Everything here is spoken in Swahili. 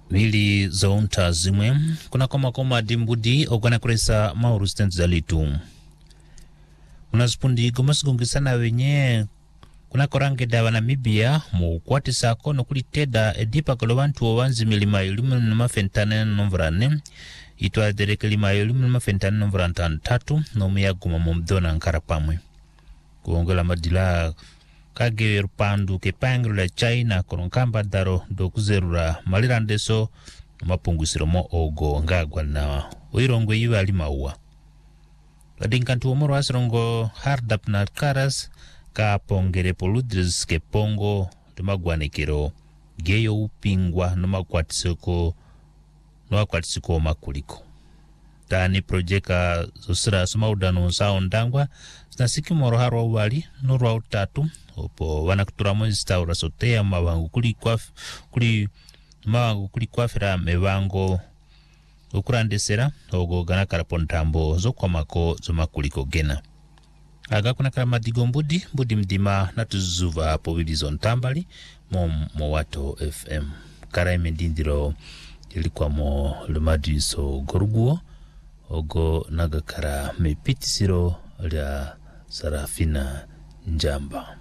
Wili zonta zimwe kuna koma dimbudi ogana kuresa mauru stenzi zalitu. Unazipundi gomasigungisana wenye kuna korange dawa Namibia mu kwati sako no kuliteda edipa kolowantu owanzi milima ilumu numafentane nomvrane itwa dereke lima ilumu numafentane nomvrantani tatu no miyaguma mumdona nkarapamwe kuongola madila kage rupandu kepangru la China koronkamba daro do kuzerura malirandeso mapungusiro mo ogo ngagwa na oirongo iwe alimaua ladinkantu omoro asirongo hardap na karas ka pongere poludres ke pongo tumagwanekero geyo upingwa nomakwatisiko makuliko tani projeka zosira sumaudano saondangwa nasiki moro haro wali norwa utatu opo wanakutura mwezi taura sotea mawangu kuli kwafira mewango ukurandesera ogo gana karapontambo zokwamako zomakuliko gena aga kuna karamadigo mbudi mdima natuzuva po wilizo ntambali mo wato FM karaime ndindiro ilikuwa mo lumadiso goruguo ogo nagakara mepitisiro lya Sarafina Njamba.